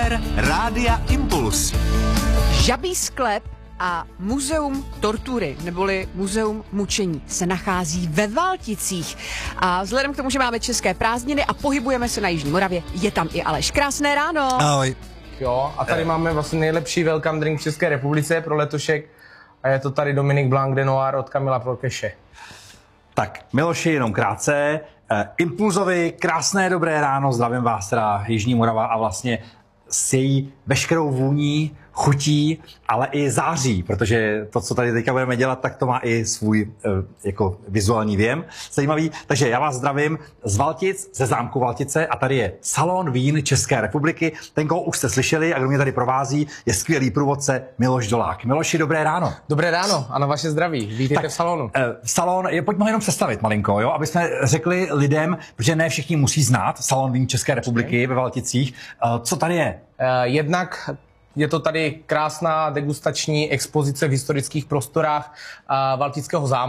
Éter Rádia Impuls. Žabí sklep a muzeum tortury, neboli muzeum mučení, se nachází ve Valticích. A vzhledem k tomu, že máme české prázdniny a pohybujeme se na Jižní Moravě, je tam i Aleš. Krásné ráno. Ahoj. Jo, a tady máme vlastně nejlepší welcome drink v České republice pro letošek a je to tady Dominic Blanc de Noir od Kamila Prokeše. Tak, Miloši, jenom krátce. Impulzovi, krásné dobré ráno, zdravím vás teda Jižní Morava a vlastně s její veškerou vůní, chutí, ale i září, protože to, co tady teďka budeme dělat, tak to má i svůj jako vizuální věm zajímavý. Takže já vás zdravím z Valtic, ze zámku Valtice a tady je Salon vín České republiky. Ten, koho už jste slyšeli a kdo mě tady provází, je skvělý průvodce Miloš Dolák. Miloši, dobré ráno. Dobré ráno a na vaše zdraví. Vítejte v salonu. Salon, pojďme ho jenom představit malinko, jo? Aby jsme řekli lidem, protože ne všichni musí znát Salon vín České republiky ve Valticích. Co tady je? Jednak je to tady krásná degustační expozice v historických prostorách Valtického zámku.